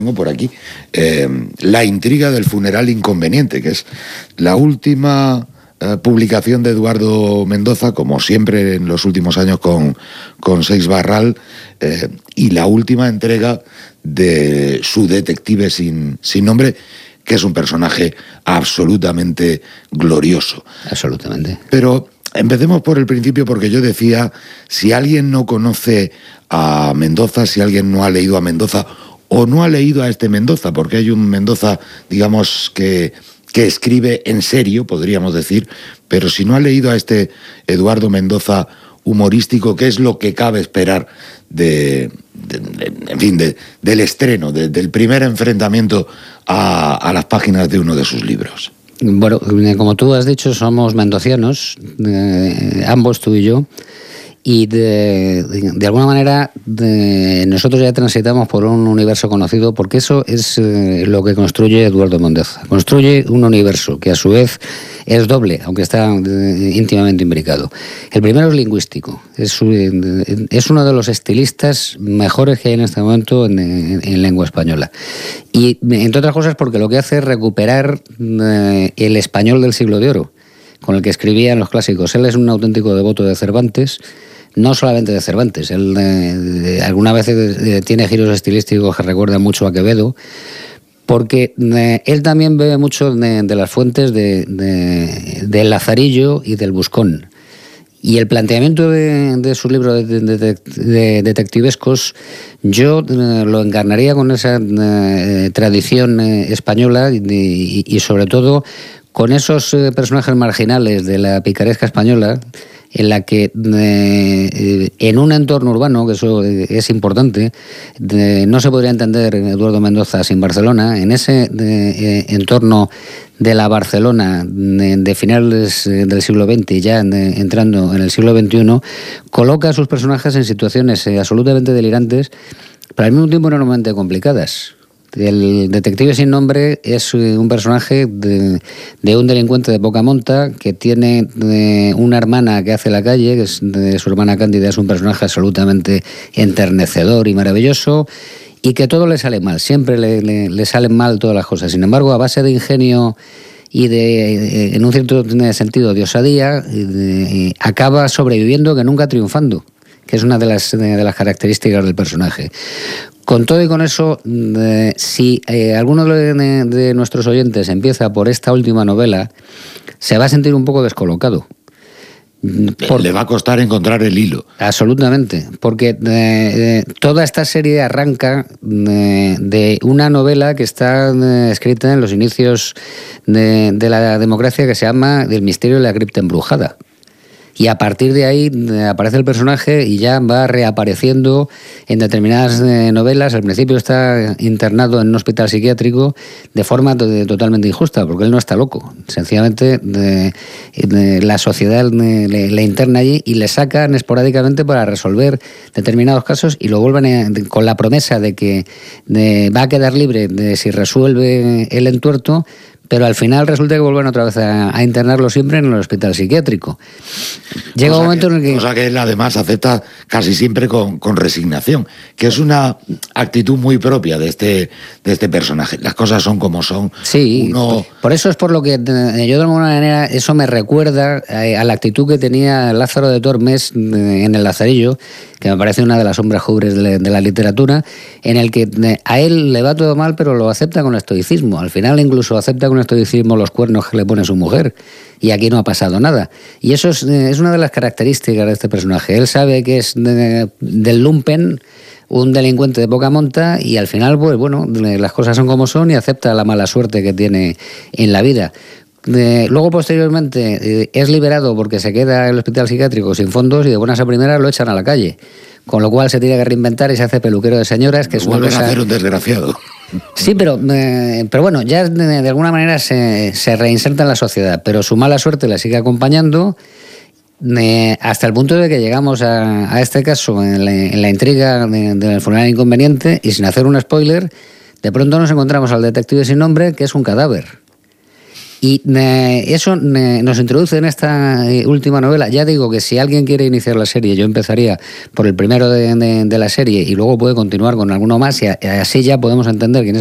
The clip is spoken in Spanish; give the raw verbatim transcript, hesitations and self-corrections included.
Tengo por aquí eh, La intriga del funeral inconveniente, que es la última eh, publicación de Eduardo Mendoza, como siempre en los últimos años con, con Seix Barral, eh, y la última entrega de su detective sin, sin nombre, que es un personaje absolutamente glorioso. Absolutamente. Pero empecemos por el principio, porque yo decía, si alguien no conoce a Mendoza, si alguien no ha leído a Mendoza, o no ha leído a este Mendoza, porque hay un Mendoza, digamos, que, que escribe en serio, podríamos decir, pero si no ha leído a este Eduardo Mendoza humorístico, ¿qué es lo que cabe esperar de, de, de en fin, de, del estreno, de, del primer enfrentamiento a, a las páginas de uno de sus libros? Bueno, como tú has dicho, somos mendocianos, eh, ambos, tú y yo, y de, de, de alguna manera de, nosotros ya transitamos por un universo conocido, porque eso es eh, lo que construye Eduardo Mendoza. Construye un universo que a su vez es doble, aunque está eh, íntimamente imbricado. El primero es lingüístico, es, eh, es uno de los estilistas mejores que hay en este momento en, en, en lengua española. Y entre otras cosas porque lo que hace es recuperar eh, el español del siglo de oro, con el que escribían los clásicos. Él es un auténtico devoto de Cervantes, no solamente de Cervantes, él eh, alguna vez eh, tiene giros estilísticos que recuerdan mucho a Quevedo, porque eh, él también bebe mucho de, de las fuentes de, de, del Lazarillo y del Buscón. Y el planteamiento de, de sus libros de, de, de, de detectivescos, yo eh, lo encarnaría con esa eh, tradición eh, española y, y, y sobre todo con esos eh, personajes marginales de la picaresca española, en la que eh, en un entorno urbano, que eso es importante, de, no se podría entender Eduardo Mendoza sin Barcelona. En ese de, eh, entorno de la Barcelona de, de finales del siglo veinte y ya de, entrando en el siglo veintiuno, coloca a sus personajes en situaciones eh, absolutamente delirantes, pero al mismo tiempo enormemente complicadas. El detective sin nombre es un personaje de, de un delincuente de poca monta que tiene de una hermana que hace la calle, que es de su hermana Cándida, es un personaje absolutamente enternecedor y maravilloso, y que todo le sale mal, siempre le, le, le salen mal todas las cosas. Sin embargo, a base de ingenio y de, en un cierto sentido, de osadía, de, acaba sobreviviendo que nunca triunfando, que es una de las, de, de las características del personaje. Con todo y con eso, eh, si eh, alguno de, de nuestros oyentes empieza por esta última novela, se va a sentir un poco descolocado. Por... Le va a costar encontrar el hilo. Absolutamente, porque eh, eh, toda esta serie arranca eh, de una novela que está eh, escrita en los inicios de, de la democracia, que se llama El misterio de la cripta embrujada. Y a partir de ahí aparece el personaje y ya va reapareciendo en determinadas eh, novelas. Al principio está internado en un hospital psiquiátrico de forma to- totalmente injusta, porque él no está loco. Sencillamente de, de, la sociedad le, le, le interna allí y le sacan esporádicamente para resolver determinados casos y lo vuelven a, de, con la promesa de que de, va a quedar libre de si resuelve el entuerto, pero al final resulta que vuelven otra vez a, a internarlo siempre en el hospital psiquiátrico. Llega un momento que, en el que... Cosa que él además acepta casi siempre con, con resignación, que es una actitud muy propia de este, de este personaje. Las cosas son como son. Sí, Uno... por eso es por lo que yo de alguna manera eso me recuerda a la actitud que tenía Lázaro de Tormes en El Lazarillo, que me parece una de las sombras jóvenes de, de la literatura, en el que a él le va todo mal, pero lo acepta con estoicismo. Al final incluso acepta con estoicismo los cuernos que le pone su mujer. Y aquí no ha pasado nada. Y eso es, es una de las características de este personaje. Él sabe que es de, del lumpen, un delincuente de poca monta, y al final, pues bueno, las cosas son como son y acepta la mala suerte que tiene en la vida. De, luego, posteriormente, eh, es liberado porque se queda en el hospital psiquiátrico sin fondos y de buenas a primeras lo echan a la calle. Con lo cual se tiene que reinventar y se hace peluquero de señoras, que es una cosa... a hacer un desgraciado. Sí, pero, eh, pero bueno, ya de, de alguna manera se, se reinserta en la sociedad, pero su mala suerte la sigue acompañando eh, hasta el punto de que llegamos a, a este caso en la, en la intriga del de, de funeral inconveniente, y sin hacer un spoiler, de pronto nos encontramos al detective sin nombre, que es un cadáver. Y eh, eso eh, nos introduce en esta eh, última novela. Ya digo que si alguien quiere iniciar la serie, yo empezaría por el primero de, de, de la serie y luego puede continuar con alguno más y a, así ya podemos entender que en